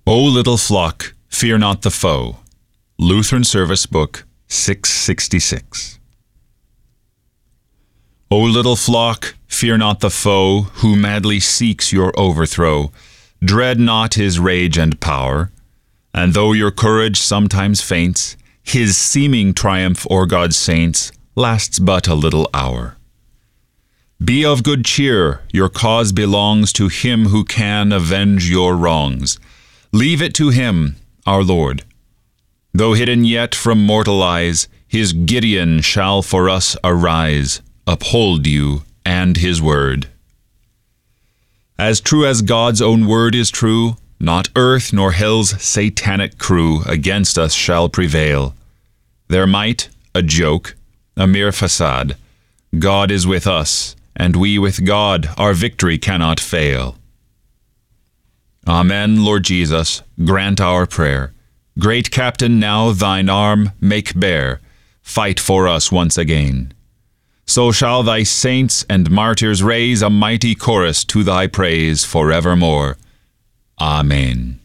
O little flock, fear not the foe. Lutheran Service Book 666. O little flock, fear not the foe, who madly seeks your overthrow. Dread not his rage and power, and though your courage sometimes faints, his seeming triumph o'er God's saints lasts but a little hour. Be of good cheer, your cause belongs to him who can avenge your wrongs. Leave it to him, our Lord. Though hidden yet from mortal eyes, his Gideon shall for us arise, uphold you and his word. As true as God's own word is true, not earth nor hell's satanic crew against us shall prevail. Their might, a joke, a mere facade. God is with us, and we with God, our victory cannot fail. Amen, Lord Jesus, grant our prayer. Great Captain, now thine arm make bare, fight for us once again. So shall thy saints and martyrs raise a mighty chorus to thy praise forevermore. Amen.